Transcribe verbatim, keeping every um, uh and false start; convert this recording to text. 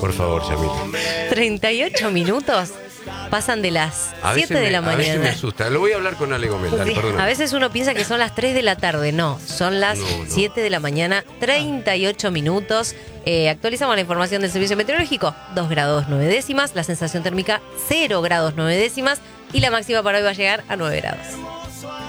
Por favor, Yamil. treinta y ocho minutos pasan de las A veces siete de me- la A veces me mañana. asusta. Lo voy a hablar con Ale Gómez. Dale, Sí, perdóname. a veces uno piensa que son las tres de la tarde. No, son las No, no. siete de la mañana, treinta y ocho minutos. Eh, actualizamos la información del servicio meteorológico. dos grados nueve décimas, la sensación térmica cero grados nueve décimas y la máxima para hoy va a llegar a nueve grados.